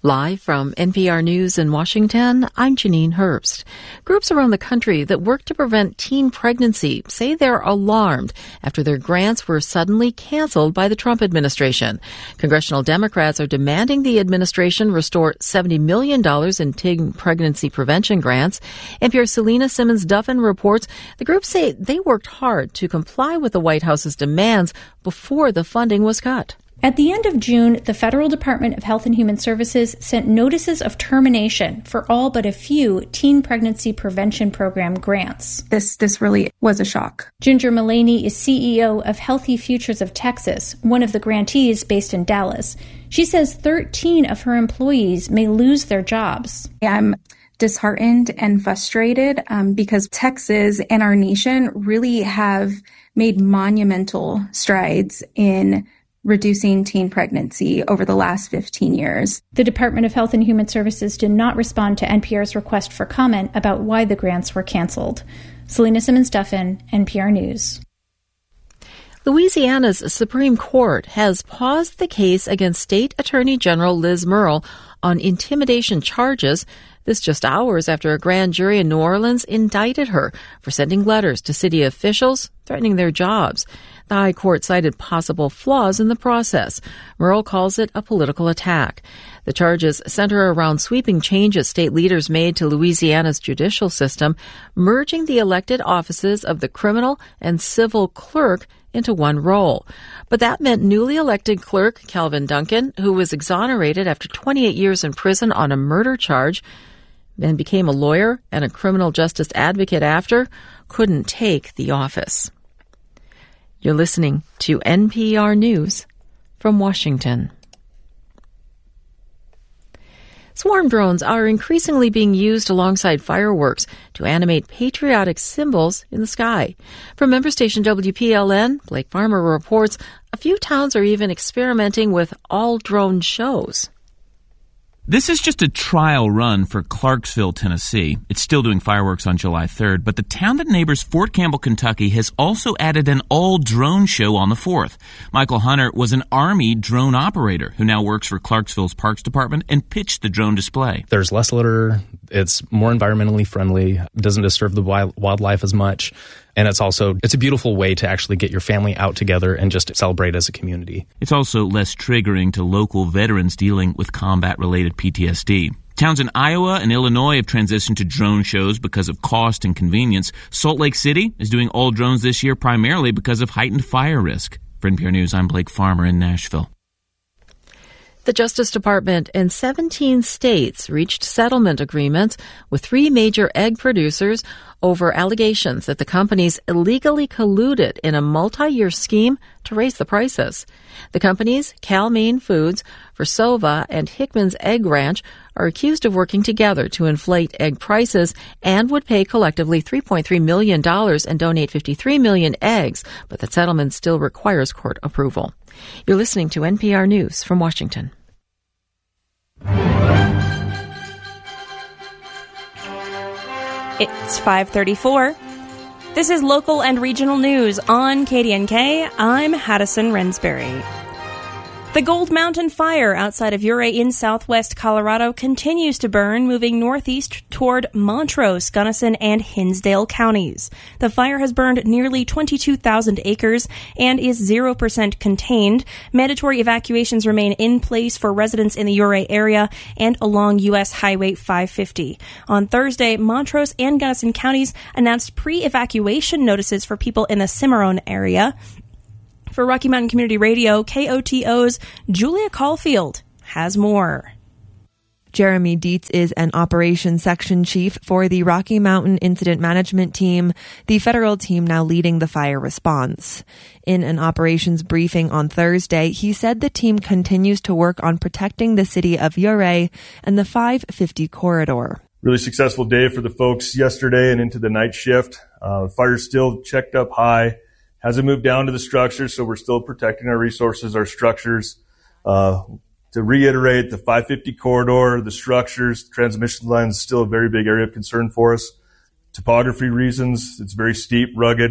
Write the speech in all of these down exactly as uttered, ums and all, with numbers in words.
Live from N P R News in Washington, I'm Janine Herbst. Groups around the country that work to prevent teen pregnancy say they're alarmed after their grants were suddenly canceled by the Trump administration. Congressional Democrats are demanding the administration restore seventy million dollars in teen pregnancy prevention grants. N P R's Selena Simmons-Duffin reports the groups say they worked hard to comply with the White House's demands before the funding was cut. At the end of June, the Federal Department of Health and Human Services sent notices of termination for all but a few teen pregnancy prevention program grants. This this really was a shock. Ginger Mullaney is C E O of Healthy Futures of Texas, one of the grantees based in Dallas. She says thirteen of her employees may lose their jobs. I'm disheartened and frustrated um, because Texas and our nation really have made monumental strides in reducing teen pregnancy over the last fifteen years. The Department of Health and Human Services did not respond to N P R's request for comment about why the grants were canceled. Selena Simmons-Duffin, N P R News. Louisiana's Supreme Court has paused the case against State Attorney General Liz Murrill on intimidation charges. This just hours after a grand jury in New Orleans indicted her for sending letters to city officials threatening their jobs. The High Court cited possible flaws in the process. Murrill calls it a political attack. The charges center around sweeping changes state leaders made to Louisiana's judicial system, merging the elected offices of the criminal and civil clerk into one role. But that meant newly elected clerk Calvin Duncan, who was exonerated after twenty-eight years in prison on a murder charge, and became a lawyer and a criminal justice advocate after, couldn't take the office. You're listening to N P R News from Washington. Swarm drones are increasingly being used alongside fireworks to animate patriotic symbols in the sky. From member station W P L N, Blake Farmer reports a few towns are even experimenting with all-drone shows. This is just a trial run for Clarksville, Tennessee. It's still doing fireworks on July third, but the town that neighbors Fort Campbell, Kentucky has also added an all-drone show on the fourth. Michael Hunter was an Army drone operator who now works for Clarksville's Parks Department and pitched the drone display. There's less litter, it's more environmentally friendly, doesn't disturb the wild, wildlife as much. And it's also, it's a beautiful way to actually get your family out together and just celebrate as a community. It's also less triggering to local veterans dealing with combat-related P T S D. Towns in Iowa and Illinois have transitioned to drone shows because of cost and convenience. Salt Lake City is doing all drones this year primarily because of heightened fire risk. For N P R News, I'm Blake Farmer in Nashville. The Justice Department and seventeen states reached settlement agreements with three major egg producers over allegations that the companies illegally colluded in a multi-year scheme to raise the prices. The companies, Cal-Maine Foods, Versova, and Hickman's Egg Ranch, are accused of working together to inflate egg prices and would pay collectively three point three million dollars and donate fifty-three million eggs, but the settlement still requires court approval. You're listening to N P R News from Washington. It's five thirty-four. This is local and regional news on K D N K. I'm Haddison Rensbury. The Gold Mountain Fire outside of Ouray in southwest Colorado continues to burn, moving northeast toward Montrose, Gunnison, and Hinsdale counties. The fire has burned nearly twenty-two thousand acres and is zero percent contained. Mandatory evacuations remain in place for residents in the Ouray area and along U S Highway five fifty. On Thursday, Montrose and Gunnison counties announced pre-evacuation notices for people in the Cimarron area. For Rocky Mountain Community Radio, K O T O's Julia Caulfield has more. Jeremy Dietz is an operations section chief for the Rocky Mountain Incident Management Team, the federal team now leading the fire response. In an operations briefing on Thursday, he said the team continues to work on protecting the city of Ouray and the five fifty corridor. Really successful day for the folks yesterday and into the night shift. Uh, fire's still checked up high. Hasn't moved down to the structures, so we're still protecting our resources, our structures. Uh, to reiterate, the five fifty corridor, the structures, the transmission lines is still a very big area of concern for us. Topography reasons, it's very steep, rugged.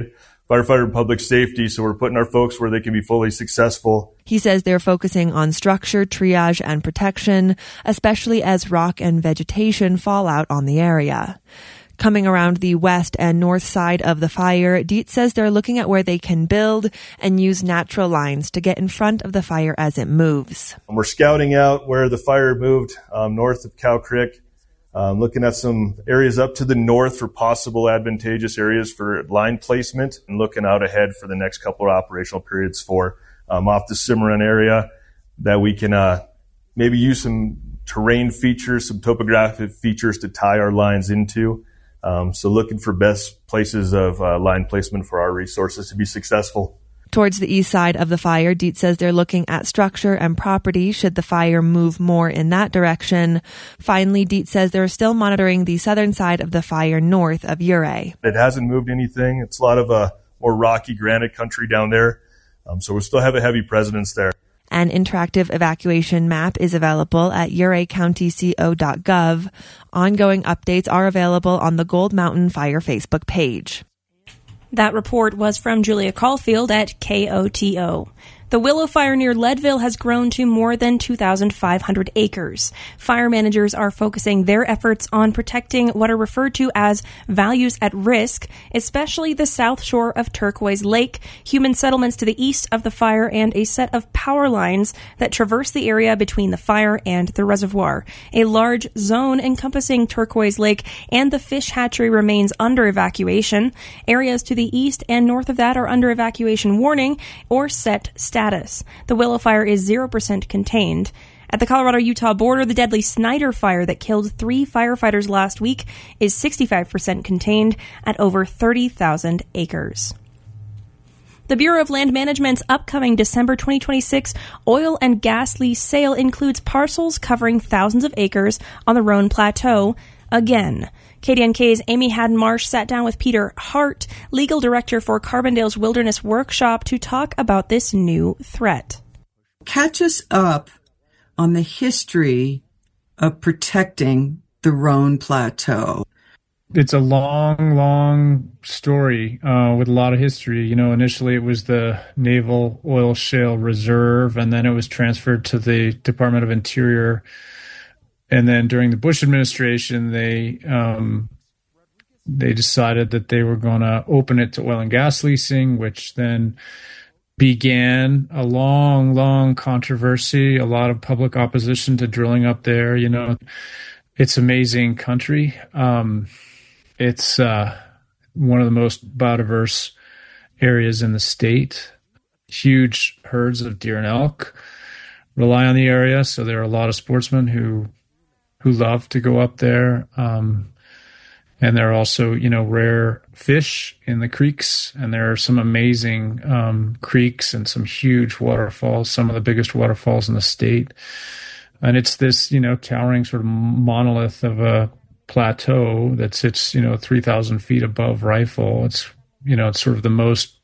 firefighter and public safety, so we're putting our folks where they can be fully successful. He says they're focusing on structure, triage, and protection, especially as rock and vegetation fall out on the area. Coming around the west and north side of the fire, Dietz says they're looking at where they can build and use natural lines to get in front of the fire as it moves. We're scouting out where the fire moved um, north of Cow Creek, um, looking at some areas up to the north for possible advantageous areas for line placement, and looking out ahead for the next couple of operational periods for um, off the Cimarron area that we can uh, maybe use some terrain features, some topographic features to tie our lines into. Um, so looking for best places of uh, line placement for our resources to be successful. Towards the east side of the fire, Dietz says they're looking at structure and property should the fire move more in that direction. Finally, Dietz says they're still monitoring the southern side of the fire north of Ouray. It hasn't moved anything. It's a lot of uh, more rocky granite country down there. Um, so we still have a heavy presence there. An interactive evacuation map is available at ouray county co dot gov. Ongoing updates are available on the Gold Mountain Fire Facebook page. That report was from Julia Caulfield at K O T O. The Willow Fire near Leadville has grown to more than two thousand five hundred acres. Fire managers are focusing their efforts on protecting what are referred to as values at risk, especially the south shore of Turquoise Lake, human settlements to the east of the fire, and a set of power lines that traverse the area between the fire and the reservoir. A large zone encompassing Turquoise Lake and the fish hatchery remains under evacuation. Areas to the east and north of that are under evacuation warning or set status. The Willow Fire is zero percent contained. At the Colorado-Utah border, the deadly Snyder Fire that killed three firefighters last week is sixty-five percent contained at over thirty thousand acres. The Bureau of Land Management's upcoming December twenty twenty-six oil and gas lease sale includes parcels covering thousands of acres on the Roan Plateau again. K D N K's Amy Haddon-Marsh sat down with Peter Hart, legal director for Carbondale's Wilderness Workshop, to talk about this new threat. Catch us up on the history of protecting the Roan Plateau. It's a long, long story uh, with a lot of history. You know, initially it was the Naval Oil Shale Reserve, and then it was transferred to the Department of Interior. And then during the Bush administration, they um, they decided that they were going to open it to oil and gas leasing, which then began a long, long controversy, a lot of public opposition to drilling up there. You know, it's amazing country. Um, it's uh, one of the most biodiverse areas in the state. Huge herds of deer and elk rely on the area, so there are a lot of sportsmen who who love to go up there. Um, and there are also, you know, rare fish in the creeks, and there are some amazing um, creeks and some huge waterfalls, some of the biggest waterfalls in the state. And it's this, you know, towering sort of monolith of a plateau that sits, you know, three thousand feet above Rifle. It's, you know, it's sort of the most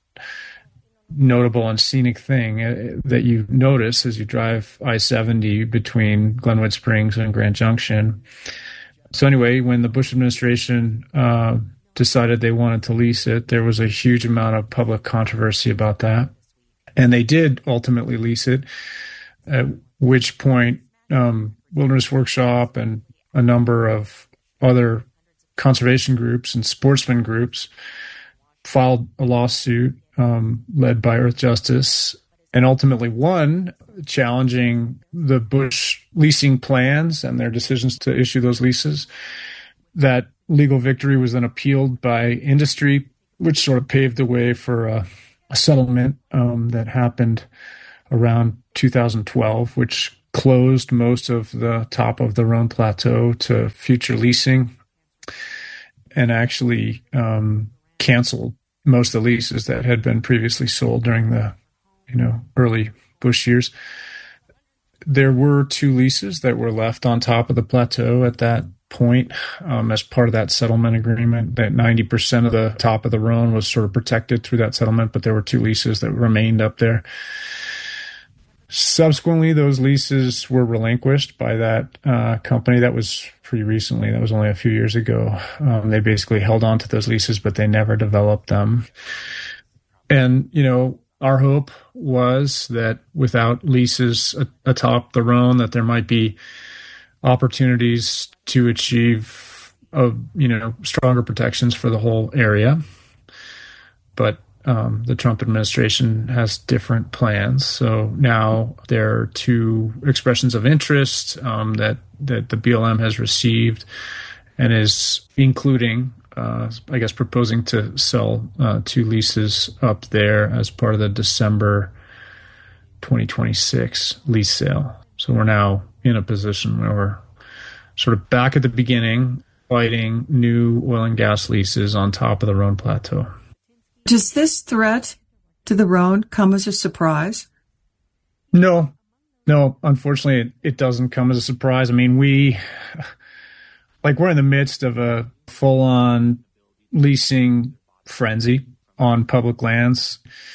notable and scenic thing that you notice as you drive I seventy between Glenwood Springs and Grand Junction. So anyway, when the Bush administration uh, decided they wanted to lease it, there was a huge amount of public controversy about that. And they did ultimately lease it, at which point um, Wilderness Workshop and a number of other conservation groups and sportsman groups filed a lawsuit Um, led by Earth Justice, and ultimately won, challenging the Bush leasing plans and their decisions to issue those leases. That legal victory was then appealed by industry, which sort of paved the way for a, a settlement um, that happened around two thousand twelve, which closed most of the top of the Roan Plateau to future leasing, and actually um, canceled most of the leases that had been previously sold during the, you know, early Bush years. There were two leases that were left on top of the plateau at that point um, as part of that settlement agreement. That ninety percent of the top of the Roan was sort of protected through that settlement, but there were two leases that remained up there. Subsequently, those leases were relinquished by that uh, company. That was pretty recently. That was only a few years ago. Um, they basically held on to those leases, but they never developed them. And, you know, our hope was that without leases atop the Rhone, that there might be opportunities to achieve, uh, you know, stronger protections for the whole area. But um, the Trump administration has different plans. So now there are two expressions of interest um, that, that the B L M has received and is including, uh, I guess, proposing to sell uh, two leases up there as part of the December twenty twenty-six lease sale. So we're now in a position where we're sort of back at the beginning, fighting new oil and gas leases on top of the Rhone Plateau. Does this threat to the Rhone come as a surprise? No, no, unfortunately, it, it doesn't come as a surprise. I mean, we, like, we're in the midst of a full-on leasing frenzy on public lands.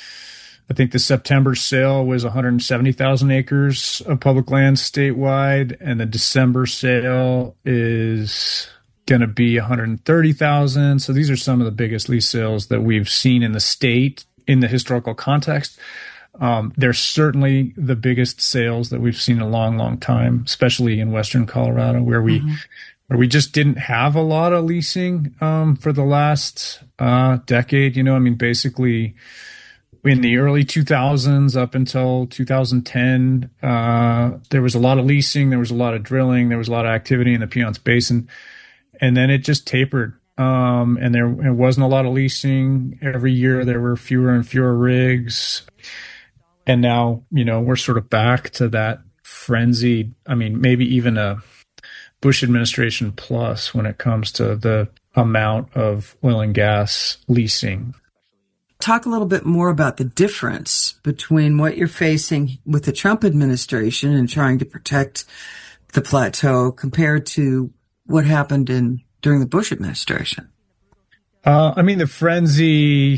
I think the September sale was one hundred seventy thousand acres of public lands statewide, and the December sale is going to be one hundred thirty thousand. So these are some of the biggest lease sales that we've seen in the state in the historical context. Um, they're certainly the biggest sales that we've seen in a long, long time, especially in Western Colorado, where we mm-hmm. where we just didn't have a lot of leasing um, for the last uh, decade. You know, I mean, basically in the early two thousands up until two thousand ten, uh, there was a lot of leasing, there was a lot of drilling, there was a lot of activity in the Piceance Basin. And then it just tapered, um, and there it wasn't a lot of leasing. Every year there were fewer and fewer rigs. And now, you know, we're sort of back to that frenzied, I mean, maybe even a Bush administration plus when it comes to the amount of oil and gas leasing. Talk a little bit more about the difference between what you're facing with the Trump administration and trying to protect the plateau compared to what happened in during the Bush administration. Uh, I mean, the frenzy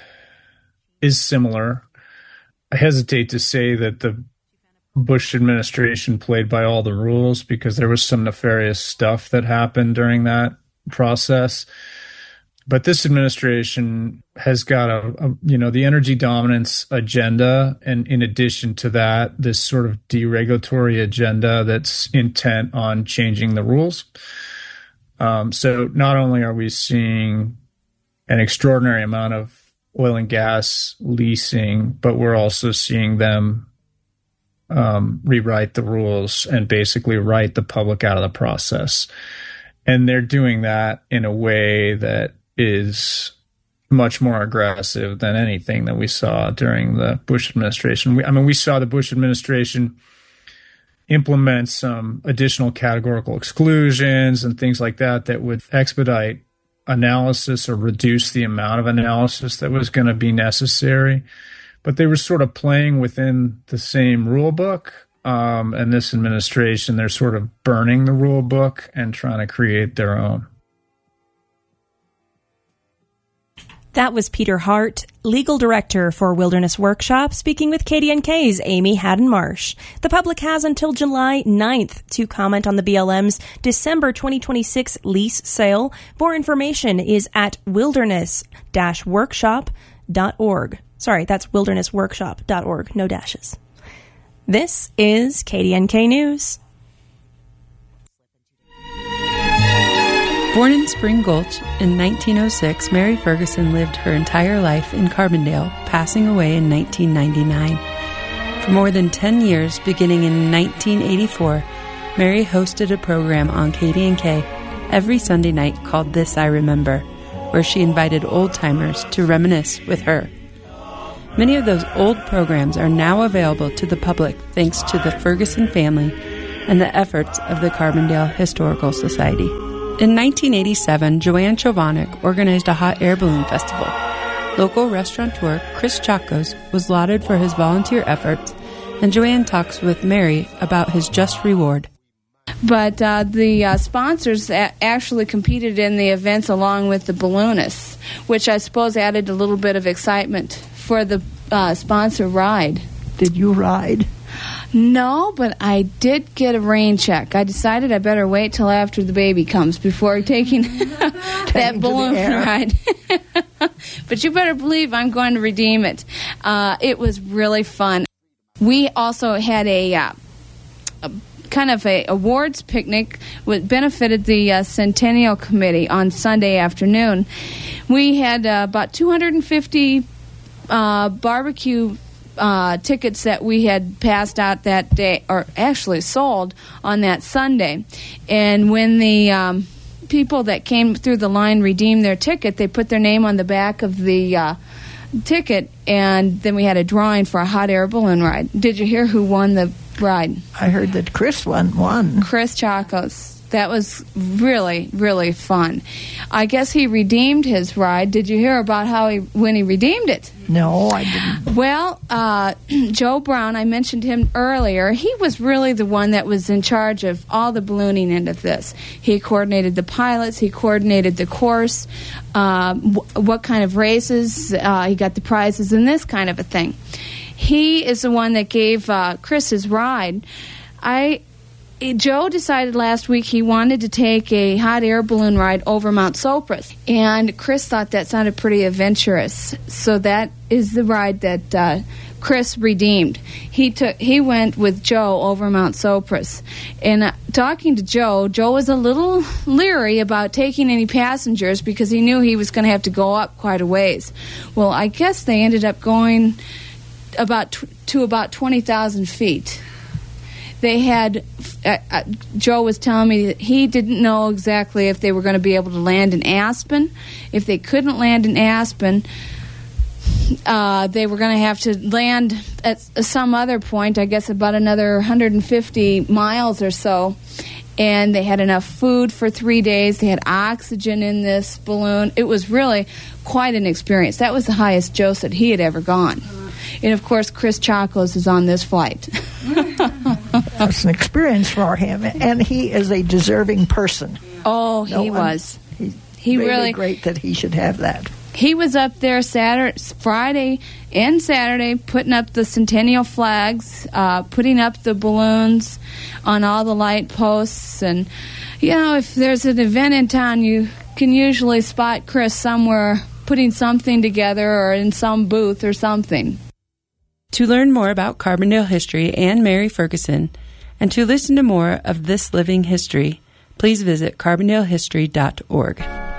is similar. I hesitate to say that the Bush administration played by all the rules because there was some nefarious stuff that happened during that process. But this administration has got a, a, you know, the energy dominance agenda. And in addition to that, this sort of deregulatory agenda that's intent on changing the rules. Um, so not only are we seeing an extraordinary amount of oil and gas leasing, but we're also seeing them um, rewrite the rules and basically write the public out of the process. And they're doing that in a way that is much more aggressive than anything that we saw during the Bush administration. We, I mean, we saw the Bush administration implement some additional categorical exclusions and things like that that would expedite analysis or reduce the amount of analysis that was going to be necessary. But they were sort of playing within the same rule book. Um, and this administration, they're sort of burning the rule book and trying to create their own. That was Peter Hart, Legal Director for Wilderness Workshop, speaking with K D N K's Amy Haddon-Marsh. The public has until July ninth to comment on the B L M's December twenty twenty-six lease sale. More information is at wilderness dash workshop dot org. Sorry, that's wilderness workshop dot org, no dashes. This is K D N K News. Born in Spring Gulch in nineteen oh six, Mary Ferguson lived her entire life in Carbondale, passing away in nineteen ninety-nine. For more than ten years, beginning in nineteen eighty-four, Mary hosted a program on K D N K every Sunday night called This I Remember, where she invited old-timers to reminisce with her. Many of those old programs are now available to the public thanks to the Ferguson family and the efforts of the Carbondale Historical Society. In nineteen eighty-seven, Joanne Chovanec organized a hot air balloon festival. Local restaurateur Chris Chacos was lauded for his volunteer efforts, and Joanne talks with Mary about his just reward. But uh, the uh, sponsors a- actually competed in the events along with the balloonists, which I suppose added a little bit of excitement for the uh, sponsor ride. Did you ride? No, but I did get a rain check. I decided I better wait till after the baby comes before taking that balloon ride. But you better believe I'm going to redeem it. Uh, it was really fun. We also had a, uh, a kind of a awards picnic that benefited the uh, Centennial Committee on Sunday afternoon. We had uh, about two hundred fifty uh, barbecue Uh, tickets that we had passed out that day, or actually sold on that Sunday. And when the um, people that came through the line redeemed their ticket, they put their name on the back of the uh, ticket, and then we had a drawing for a hot air balloon ride. Did you hear who won the ride? I heard that Chris won one. Chris Chacos. That was really, really fun. I guess he redeemed his ride. Did you hear about how he when he redeemed it? No, I didn't. Well, uh, Joe Brown, I mentioned him earlier. He was really the one that was in charge of all the ballooning end of this. He coordinated the pilots. He coordinated the course, uh, w- what kind of races. Uh, he got the prizes and this kind of a thing. He is the one that gave uh, Chris his ride. I... Joe decided last week he wanted to take a hot air balloon ride over Mount Sopris, and Chris thought that sounded pretty adventurous. So that is the ride that uh, Chris redeemed. He took he went with Joe over Mount Sopris, and uh, talking to Joe, Joe was a little leery about taking any passengers because he knew he was going to have to go up quite a ways. Well, I guess they ended up going about t- to about twenty thousand feet. They had, uh, uh, Joe was telling me that he didn't know exactly if they were going to be able to land in Aspen. If they couldn't land in Aspen, uh, they were going to have to land at some other point, I guess about another one hundred fifty miles or so. And they had enough food for three days. They had oxygen in this balloon. It was really quite an experience. That was the highest Joe said he had ever gone. And, of course, Chris Chacos is on this flight. That's an experience for him, and he is a deserving person. Oh, no he one, was. He's he really, really great that he should have that. He was up there Saturday, Friday and Saturday putting up the Centennial flags, uh, putting up the balloons on all the light posts. And, you know, if there's an event in town, you can usually spot Chris somewhere putting something together or in some booth or something. To learn more about Carbondale history and Mary Ferguson, and to listen to more of this living history, please visit carbondale history dot org.